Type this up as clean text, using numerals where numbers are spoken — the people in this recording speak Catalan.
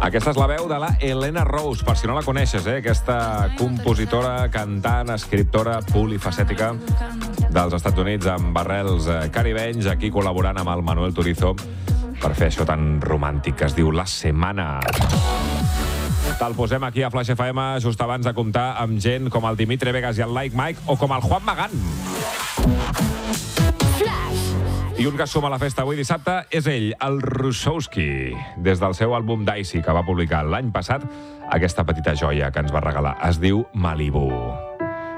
Aquesta és la veu de la Helena Rose, per si no la coneixes, aquesta compositora, cantant, escriptora polifacètica dels Estats Units amb arrels caribenys, aquí col·laborant amb el Manuel Turizo per fer això tan romàntic que es diu La Semana. Te'l posem aquí a Flash FM just abans de comptar amb gent com el Dimitri Vegas i el Like Mike o com el Juan Magán. I un que es suma a la festa avui dissabte és ell, el Russowski, des del seu àlbum Dicey, que va publicar l'any passat, aquesta petita joia que ens va regalar. Es diu Malibu.